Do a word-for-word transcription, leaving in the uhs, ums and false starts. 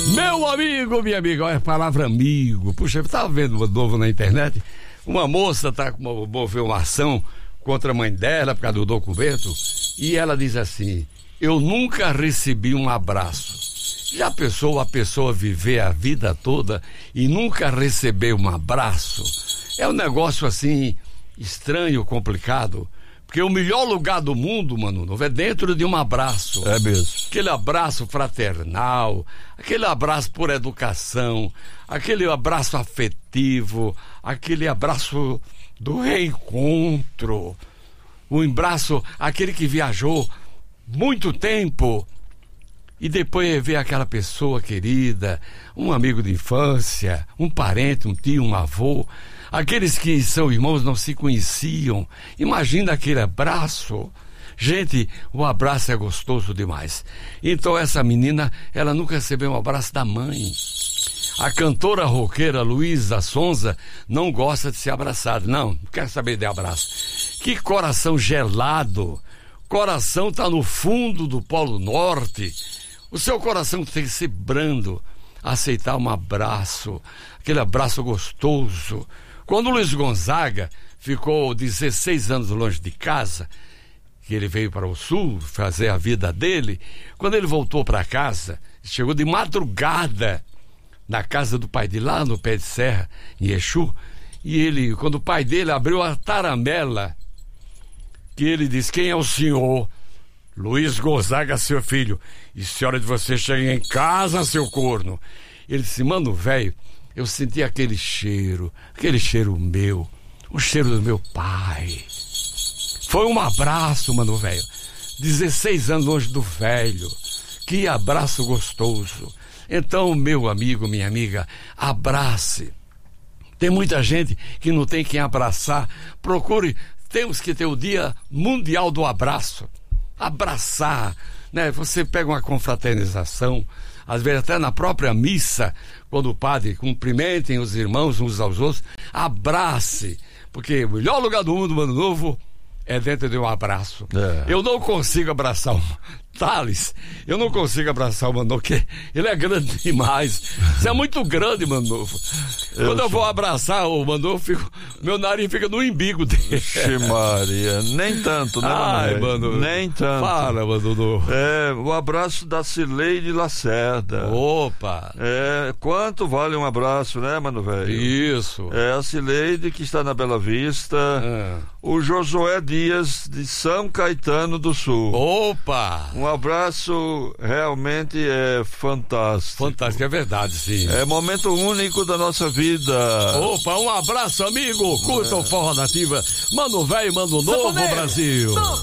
Meu amigo, minha amiga, olha a palavra amigo. Puxa, eu tava vendo de novo na internet, uma moça tá com uma, moveu uma ação contra a mãe dela por causa do documento, e ela diz assim: eu nunca recebi um abraço. Já pensou a pessoa viver a vida toda e nunca receber um abraço? É um negócio assim estranho, complicado. Porque o melhor lugar do mundo, Mano Novo, é dentro de um abraço. É mesmo. Aquele abraço fraternal, aquele abraço por educação, aquele abraço afetivo, aquele abraço do reencontro. O abraço, aquele que viajou muito tempo e depois vê aquela pessoa querida, um amigo de infância, um parente, um tio, um avô. Aqueles que são irmãos não se conheciam. Imagina aquele abraço. Gente, o abraço é gostoso demais. Então essa menina, ela nunca recebeu um abraço da mãe. A cantora roqueira Luísa Sonza não gosta de ser abraçada. Não, não quer saber de abraço. Que coração gelado. Coração tá no fundo do Polo Norte. O seu coração tem que ser brando, aceitar um abraço, aquele abraço gostoso. Quando o Luiz Gonzaga ficou dezesseis anos longe de casa, que ele veio para o sul fazer a vida dele, quando ele voltou para casa, chegou de madrugada na casa do pai dele, lá no Pé de Serra, em Exu, e ele, quando o pai dele abriu a taramela, que ele disse: quem é o senhor? Luiz Gonzaga, seu filho. E se a hora de você chegar em casa, seu corno? Ele disse: mano, velho, eu senti aquele cheiro, aquele cheiro meu, o cheiro do meu pai. Foi um abraço, mano, velho. dezesseis anos longe do velho. Que abraço gostoso. Então, meu amigo, minha amiga, abrace. Tem muita gente que não tem quem abraçar. Procure, temos que ter o Dia Mundial do Abraço. Abraçar, né? Você pega uma confraternização, às vezes até na própria missa, quando o padre cumprimentem os irmãos uns aos outros, abrace, porque o melhor lugar do mundo, Mano Novo, é dentro de um abraço. É. Eu não consigo abraçar o Thales, eu não consigo abraçar o Mano Novo, porque ele é grande demais. Você é muito grande, Mano Novo. Eu Quando eu sou... vou abraçar o Mano Novo, fico... meu nariz fica no embigo dele. Ixi, Maria, nem tanto, né, Ai, mano, nem tanto. Fala, Mano Novo. É, o abraço da Cileide Lacerda. Opa! É, quanto vale um abraço, né, mano, velho? Isso. É a Cileide, que está na Bela Vista. É. O Josué Dias, de São Caetano do Sul. Opa! Um abraço realmente é fantástico. Fantástico, é verdade, sim. É momento único da nossa vida. Opa, um abraço, amigo. Curta o Forró Nativa. Mano velho, mano novo, Brasil.